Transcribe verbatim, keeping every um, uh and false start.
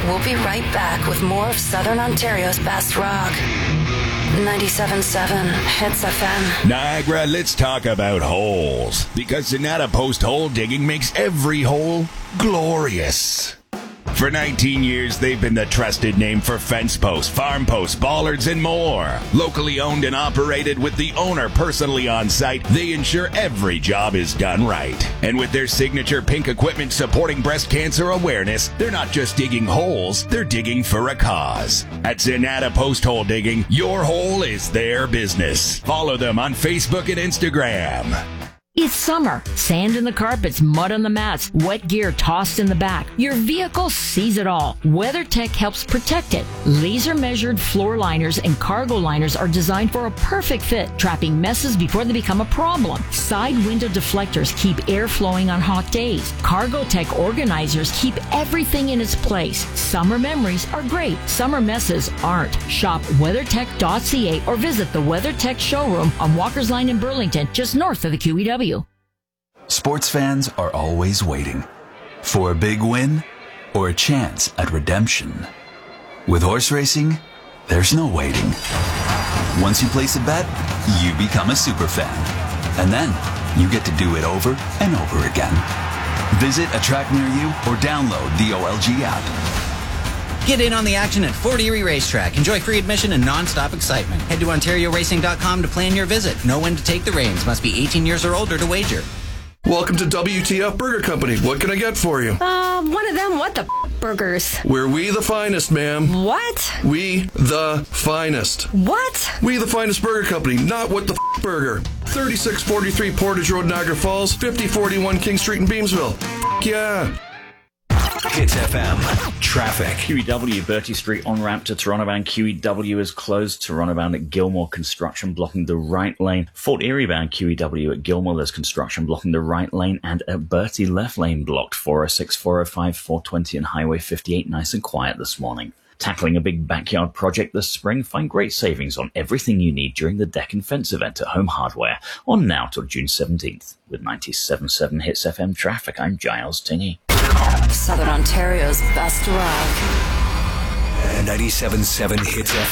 We'll be right back with more of Southern Ontario's best rock. ninety-seven point seven Hits F M. Niagara, let's talk about holes. Because Sonata Post hole digging makes every hole glorious. For nineteen years, they've been the trusted name for fence posts, farm posts, bollards, and more. Locally owned and operated with the owner personally on site, they ensure every job is done right. And with their signature pink equipment supporting breast cancer awareness, they're not just digging holes, they're digging for a cause. At Sonata Post Hole Digging, your hole is their business. Follow them on Facebook and Instagram. It's summer. Sand in the carpets, mud on the mats, wet gear tossed in the back. Your vehicle sees it all. WeatherTech helps protect it. Laser-measured floor liners and cargo liners are designed for a perfect fit, trapping messes before they become a problem. Side window deflectors keep air flowing on hot days. CargoTech organizers keep everything in its place. Summer memories are great. Summer messes aren't. Shop weathertech dot c a or visit the WeatherTech showroom on Walker's Line in Burlington, just north of the Q E W. Sports fans are always waiting for a big win or a chance at redemption. With horse racing, there's no waiting. Once you place a bet, you become a super fan. And then you get to do it over and over again. Visit a track near you or download the O L G app. Get in on the action at Fort Erie Racetrack. Enjoy free admission and non-stop excitement. Head to ontario racing dot com to plan your visit. Know when to take the reins. Must be eighteen years or older to wager. Welcome to W T F Burger Company. What can I get for you? Uh, one of them what the f- burgers? We're we the finest, ma'am. What? We the finest. What? We the finest burger company, not what the f- burger. thirty-six forty-three Portage Road, Niagara Falls, fifty forty-one King Street in Beamsville. F- yeah. Hits F M. Traffic. Q E W, Bertie Street on-ramp to Toronto bound. Q E W is closed. Toronto bound at Gilmore, construction blocking the right lane. Fort Erie bound Q E W at Gilmore, there's construction blocking the right lane. And at Bertie, left lane blocked. four oh six, four oh five, four twenty and Highway fifty-eight, nice and quiet this morning. Tackling a big backyard project this spring? Find great savings on everything you need during the Deck and Fence event at Home Hardware. On now till June seventeenth. With ninety-seven point seven Hits F M traffic, I'm Giles Tinney. Southern Ontario's best rock. ninety-seven point seven Hits F M.